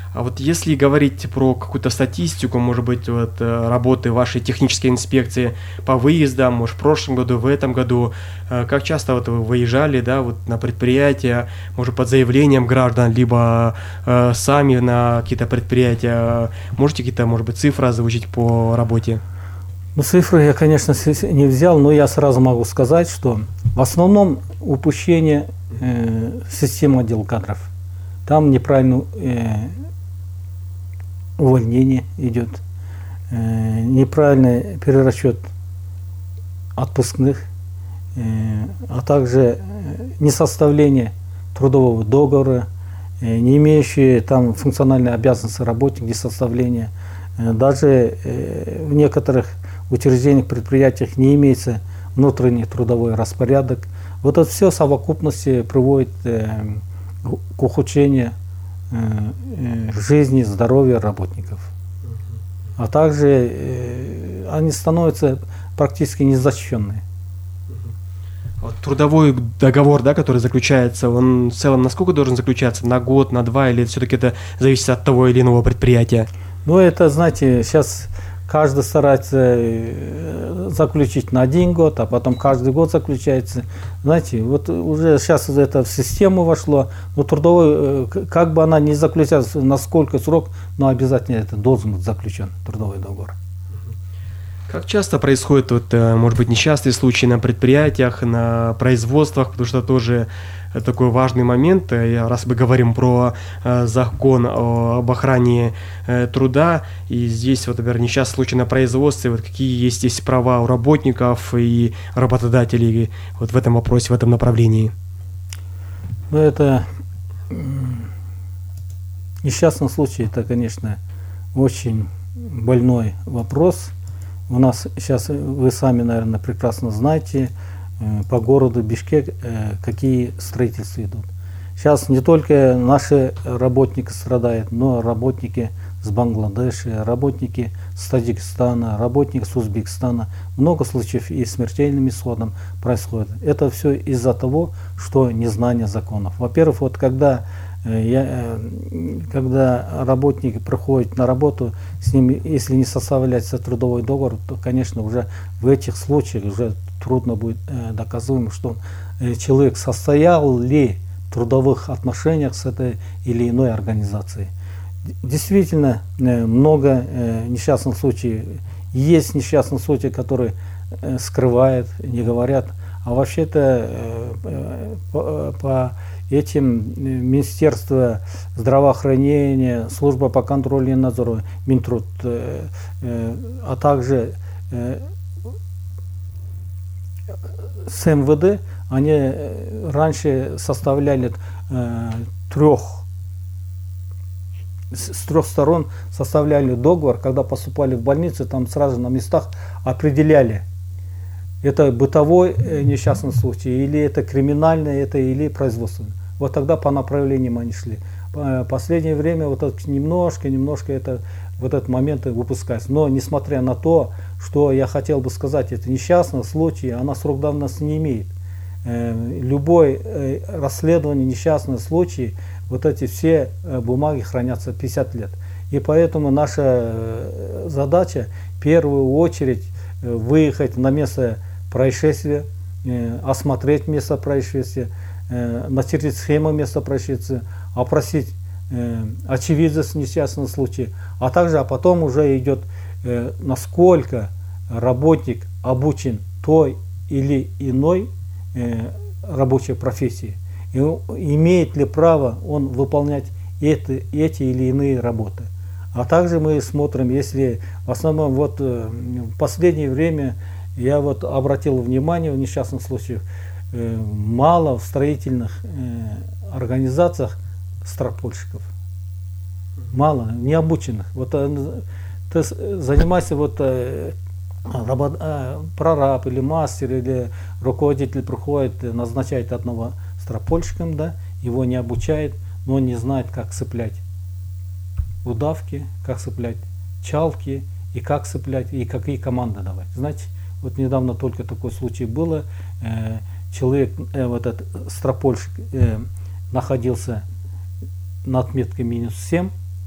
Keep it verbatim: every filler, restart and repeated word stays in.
А вот если говорить про какую-то статистику, может быть, вот, э, работы вашей технической инспекции по выездам, может, в прошлом году, в этом году, э, как часто вот вы выезжали, да, вот на предприятия, может, под заявлением граждан, либо э, сами на какие-то предприятия, можете какие-то, может быть, цифры озвучить по работе? Ну, цифры я, конечно, не взял, но я сразу могу сказать, что в основном упущение э, системы отдела кадров. Там неправильно э, увольнение идет, э, неправильный перерасчет отпускных, э, а также несоставление трудового договора, э, не имеющие там функциональной обязанности работник для составления. Э, даже э, в некоторых учреждениях, предприятиях не имеется внутренний трудовой распорядок. Вот это все в совокупности приводит э, к ухудшению э, жизни, здоровья работников. А также э, они становятся практически незащищенные. Вот трудовой договор, да, который заключается, он в целом на сколько должен заключаться? На год, на два, или все-таки это зависит от того или иного предприятия? Ну, это, знаете, сейчас каждый старается заключить на один год, а потом каждый год заключается. Знаете, вот уже сейчас это в систему вошло, но трудовой, как бы она ни заключалась, на сколько срок, но обязательно это должен быть заключен трудовой договор. Как часто происходят, вот, может быть, несчастные случаи на предприятиях, на производствах, потому что тоже такой важный момент, раз мы говорим про э, закон о, об охране э, труда, и здесь, вот, например, несчастный случай на производстве, вот какие есть здесь права у работников и работодателей вот в этом вопросе, в этом направлении? Ну, это несчастный случай, это, конечно, очень больной вопрос. У нас сейчас, вы сами, наверное, прекрасно знаете, по городу Бишкек какие строительства идут. Сейчас не только наши работники страдают, но работники с Бангладеша, работники с Таджикистана, работники с Узбекистана. Много случаев и смертельным исходом происходит. Это все из-за того, что незнание законов. Во-первых, вот когда Я, когда работник приходит на работу, с ним, если не составляется трудовой договор, то, конечно, уже в этих случаях уже трудно будет э, доказуемо, что э, человек состоял ли в трудовых отношениях с этой или иной организацией. Действительно, э, много э, несчастных случаев. Есть несчастные случаи, которые э, скрывают, не говорят. А вообще-то э, э, по, по этим Министерство здравоохранения, служба по контролю и надзору, Минтруд, э, э, а также э, с эм вэ дэ, они раньше составляли э, трех, с трех сторон составляли договор, когда поступали в больницу, там сразу на местах определяли, это бытовой э, несчастный случай, или это криминальный, это или производственный. Вот тогда по направлениям они шли. В последнее время вот это немножко, немножко это, вот этот момент выпускается. Но несмотря на то, что я хотел бы сказать, это несчастный случай, она срок давности не имеет. Э, любой э, расследование несчастных случаев, вот эти все э, бумаги хранятся пятьдесят лет. И поэтому наша э, задача в первую очередь э, выехать на место происшествия, э, осмотреть место происшествия, э, начертить схему места происшествия, опросить э, очевидцев несчастного случая, а также а потом уже идет, э, насколько работник обучен той или иной э, рабочей профессии, и имеет ли право он выполнять эти, эти или иные работы. А также мы смотрим, если в основном вот э, в последнее время я вот обратил внимание в несчастных случаях, э, мало в строительных э, организациях стропольщиков. Мало, необученных. Вот э, ты занимайся вот э, рабо, э, прораб или мастер, или руководитель приходит, назначает одного стропольщиком, да, его не обучает, но он не знает, как цеплять удавки, как цеплять чалки, и как цеплять, и какие команды давать. Знаете, вот недавно только такой случай было, э, человек, э, вот этот стропольщик э, находился на отметке минус семь,